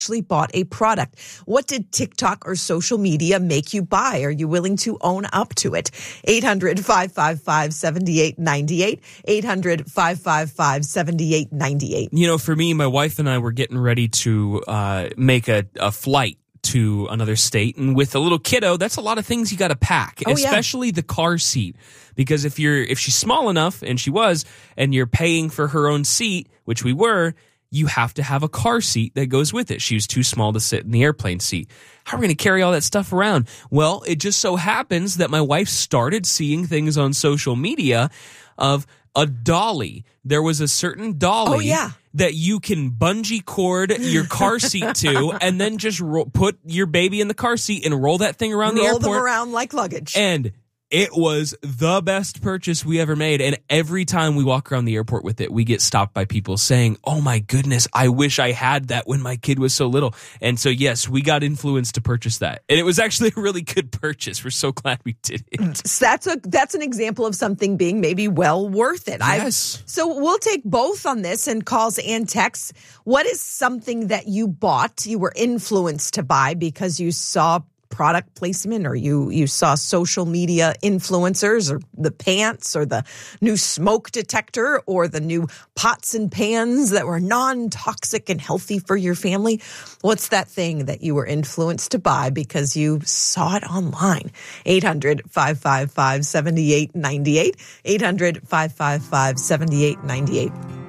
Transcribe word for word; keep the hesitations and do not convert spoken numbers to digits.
actually bought a product. What did TikTok or social media make you buy? Are you willing to own up to it? eight hundred, five five five, seven eight nine eight. eight hundred, five five five, seven eight nine eight. You know, for me, my wife and I were getting ready to uh, make a, a flight to another state. And with a little kiddo, that's a lot of things you got to pack, oh, especially yeah. the car seat. Because if you're if she's small enough, and she was, and you're paying for her own seat, which we were, you have to have a car seat that goes with it. She was too small to sit in the airplane seat. How are we going to carry all that stuff around? Well, it just so happens that my wife started seeing things on social media of a dolly. There was a certain dolly oh, yeah. that you can bungee cord your car seat to, and then just ro- put your baby in the car seat and roll that thing around roll the airport. Roll them around like luggage. And it was the best purchase we ever made. And every time we walk around the airport with it, we get stopped by people saying, oh my goodness, I wish I had that when my kid was so little. And so, yes, we got influenced to purchase that. And it was actually a really good purchase. We're so glad we did it. That's a that's an example of something being maybe well worth it. Yes. I've, so we'll take both on this and calls and texts. What is something that you bought, you were influenced to buy because you saw product placement, or you you saw social media influencers, or the pants, or the new smoke detector, or the new pots and pans that were non-toxic and healthy for your family? What's that thing that you were influenced to buy because you saw it online? eight hundred, five five five, seven eight nine eight. eight hundred, five five five, seven eight nine eight.